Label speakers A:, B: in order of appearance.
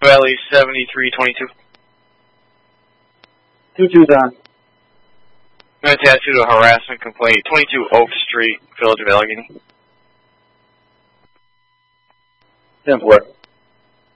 A: Valley 7322.
B: 22's on.
A: I'm going to attach you to a harassment complaint, 22 Oak Street, Village of Allegheny.
B: 10-4.